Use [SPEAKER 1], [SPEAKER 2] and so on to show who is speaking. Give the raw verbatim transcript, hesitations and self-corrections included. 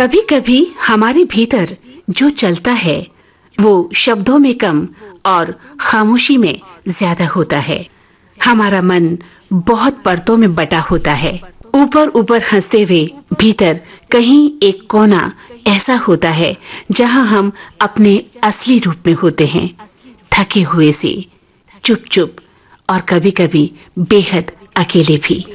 [SPEAKER 1] कभी कभी हमारे भीतर जो चलता है वो शब्दों में कम और खामोशी में ज्यादा होता है। हमारा मन बहुत परतों में बटा होता है। ऊपर ऊपर हंसते हुए भीतर कहीं एक कोना ऐसा होता है जहां हम अपने असली रूप में होते हैं, थके हुए से, चुप चुप और कभी कभी बेहद अकेले भी।